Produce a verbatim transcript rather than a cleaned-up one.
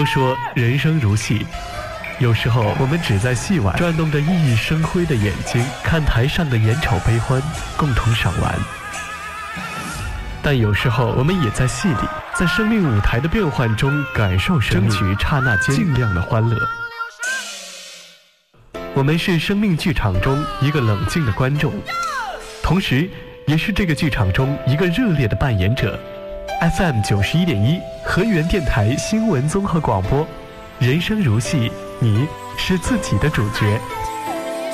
都说人生如戏，有时候我们只在戏外转动着熠熠生辉的眼睛，看台上的眼丑悲欢，共同赏玩。但有时候我们也在戏里，在生命舞台的变幻中感受生命，争取刹那间尽量的欢乐。我们是生命剧场中一个冷静的观众，同时也是这个剧场中一个热烈的扮演者。F M 九十一点一，河源电台新闻综合广播，人生如戏，你是自己的主角。